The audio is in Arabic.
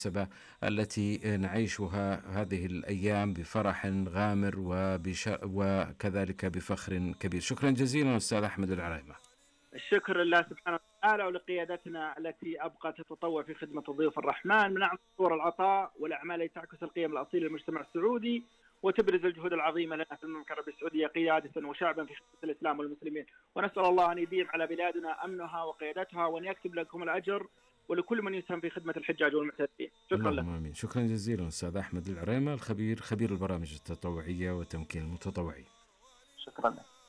المناسبة التي نعيشها هذه الأيام بفرح غامر وكذلك بفخر كبير. شكرا جزيلا أستاذ أحمد العريمة. الشكر لله سبحانه وتعالى ولقيادتنا التي أبقى تتطوع في خدمة ضيوف الرحمن من أعظم صور العطاء والأعمال التي تعكس القيم الأصيلة للمجتمع السعودي وتبرز الجهود العظيمة لنا في المملكة العربية السعودية قيادة وشعبا في خدمة الإسلام والمسلمين، ونسأل الله أن يديم على بلادنا أمنها وقيادتها وأن يكتب لكم الأجر ولكل من يسهم في خدمة الحجاج والمعتمرين. شكرا لك. آمين. شكرا جزيلا أستاذ أحمد العريمة، خبير البرامج التطوعية وتمكين المتطوعين. شكرا لك.